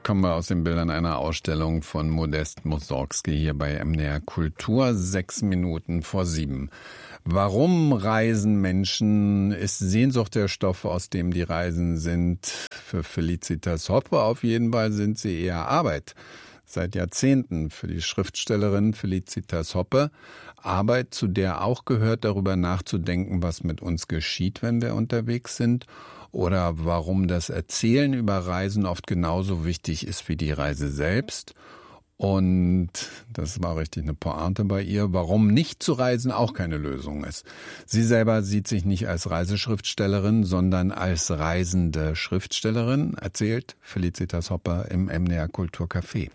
kommen wir aus den Bildern einer Ausstellung von Modest Mussorgsky hier bei MDR Kultur, 6 Minuten vor 7. Warum reisen Menschen? Ist Sehnsucht der Stoff, aus dem die Reisen sind? Für Felicitas Hoppe auf jeden Fall sind sie eher Arbeit. Seit Jahrzehnten für die Schriftstellerin Felicitas Hoppe. Arbeit, zu der auch gehört, darüber nachzudenken, was mit uns geschieht, wenn wir unterwegs sind. Oder warum das Erzählen über Reisen oft genauso wichtig ist wie die Reise selbst. Und das war richtig eine Pointe bei ihr, warum nicht zu reisen auch keine Lösung ist. Sie selber sieht sich nicht als Reiseschriftstellerin, sondern als reisende Schriftstellerin, erzählt Felicitas Hoppe im MDR Kulturcafé.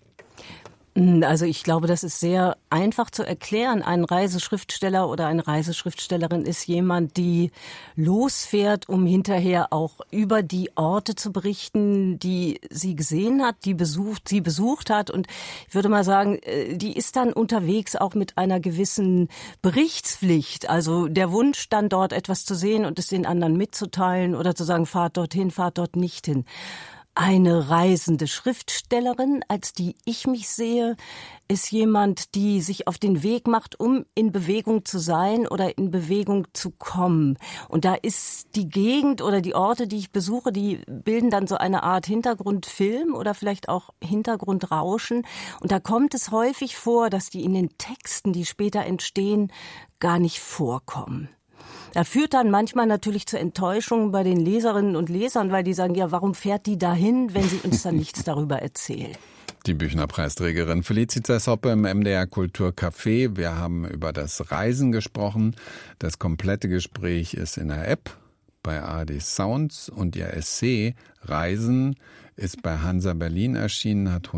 Also ich glaube, das ist sehr einfach zu erklären. Ein Reiseschriftsteller oder eine Reiseschriftstellerin ist jemand, die losfährt, um hinterher auch über die Orte zu berichten, die sie gesehen hat, sie besucht hat. Und ich würde mal sagen, die ist dann unterwegs auch mit einer gewissen Berichtspflicht. Also der Wunsch, dann dort etwas zu sehen und es den anderen mitzuteilen oder zu sagen, fahrt dorthin, fahrt dort nicht hin. Eine reisende Schriftstellerin, als die ich mich sehe, ist jemand, die sich auf den Weg macht, um in Bewegung zu sein oder in Bewegung zu kommen. Und da ist die Gegend oder die Orte, die ich besuche, die bilden dann so eine Art Hintergrundfilm oder vielleicht auch Hintergrundrauschen. Und da kommt es häufig vor, dass die in den Texten, die später entstehen, gar nicht vorkommen. Das führt dann manchmal natürlich zur Enttäuschung bei den Leserinnen und Lesern, weil die sagen, ja, warum fährt die dahin, wenn sie uns dann nichts darüber erzählt? Die Büchner-Preisträgerin Felicitas Hoppe im MDR Kulturcafé. Wir haben über das Reisen gesprochen. Das komplette Gespräch ist in der App bei ARD Sounds und ihr Essay Reisen ist bei Hansa Berlin erschienen, hat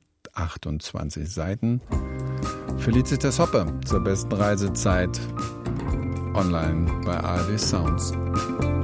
128 Seiten. Felicitas Hoppe zur besten Reisezeit online bei ARD Sounds.